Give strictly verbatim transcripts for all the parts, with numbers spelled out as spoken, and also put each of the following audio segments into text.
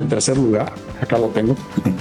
en tercer lugar. Acá lo tengo.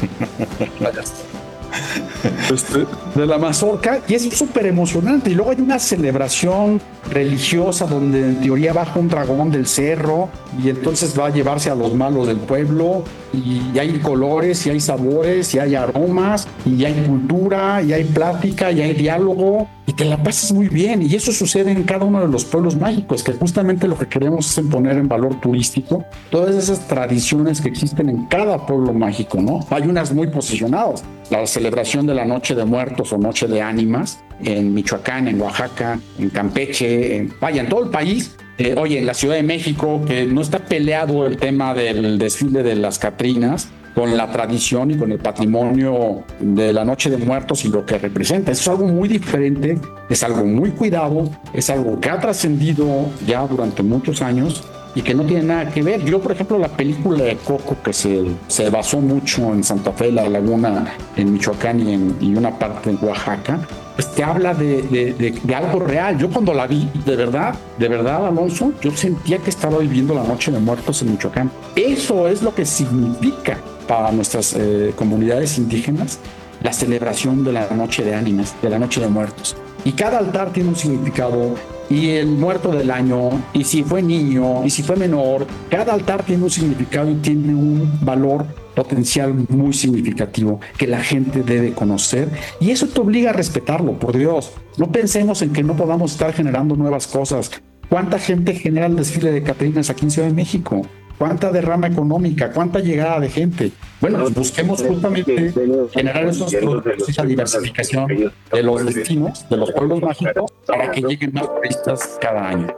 Este, de la mazorca, y es súper emocionante. Y luego hay una celebración religiosa donde en teoría baja un dragón del cerro y entonces va a llevarse a los malos del pueblo, y hay colores y hay sabores y hay aromas y hay cultura y hay plática y hay diálogo y te la pasas muy bien. Y eso sucede en cada uno de los pueblos mágicos, que justamente lo que queremos es poner en valor turístico todas esas tradiciones que existen en cada pueblo mágico, ¿no? Hay unas muy posicionadas: la celebración de la Noche de Muertos o Noche de Ánimas en Michoacán, en Oaxaca, en Campeche, en, vaya, en todo el país. Eh, oye, en la Ciudad de México, que no está peleado el tema del desfile de las Catrinas con la tradición y con el patrimonio de la Noche de Muertos y lo que representa. Eso es algo muy diferente, es algo muy cuidado, es algo que ha trascendido ya durante muchos años y que no tiene nada que ver. Yo, por ejemplo, la película de Coco, que se, se basó mucho en Santa Fe, La Laguna, en Michoacán y, en, y una parte en Oaxaca, pues te habla de, de, de, de algo real. Yo cuando la vi, de verdad, de verdad, Alonso, yo sentía que estaba viviendo la Noche de Muertos en Michoacán. Eso es lo que significa para nuestras eh, comunidades indígenas la celebración de la Noche de Ánimas, de la Noche de Muertos. Y cada altar tiene un significado, y el muerto del año, y si fue niño, y si fue menor, cada altar tiene un significado y tiene un valor potencial muy significativo que la gente debe conocer, y eso te obliga a respetarlo, por Dios. No pensemos en que no podamos estar generando nuevas cosas. ¿Cuánta gente genera el desfile de Catrinas aquí en Ciudad de México? ¿Cuánta derrama económica? ¿Cuánta llegada de gente? Bueno, pues busquemos justamente generar esos productos, esa diversificación de los destinos, de los pueblos mágicos, para que lleguen más turistas cada año.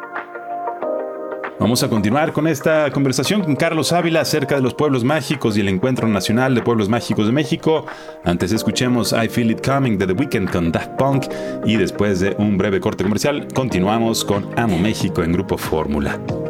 Vamos a continuar con esta conversación con Carlos Ávila acerca de los pueblos mágicos y el Encuentro Nacional de Pueblos Mágicos de México. Antes escuchemos I Feel It Coming de The Weeknd con Daft Punk, y después de un breve corte comercial continuamos con Amo México en Grupo Fórmula.